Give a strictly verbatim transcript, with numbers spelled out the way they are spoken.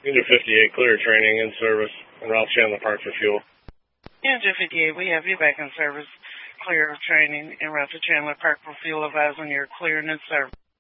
Unit fifty-eight, clear training in service in Ralph Chandler Park for fuel. Unit fifty-eight, we have you back in service. Clear of training in Ralph Chandler Park for fuel. Advising you're clear and in service.